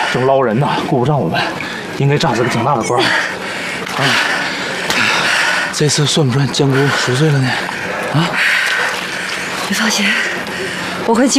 这老人呐，顾不上我们，应该炸是个挺大的官。这次算不算江姑赎罪了呢？ 你放心，我会记。